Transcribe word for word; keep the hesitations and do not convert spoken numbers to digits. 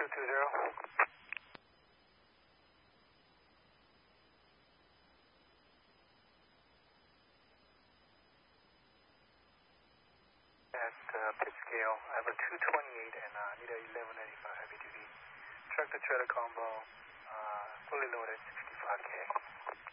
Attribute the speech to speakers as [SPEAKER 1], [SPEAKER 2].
[SPEAKER 1] two zero. At uh, pitch scale, I have a two twenty-eight and uh, need a eleven ninety-five heavy duty. Tractor trailer combo, uh, fully loaded, sixty-five K.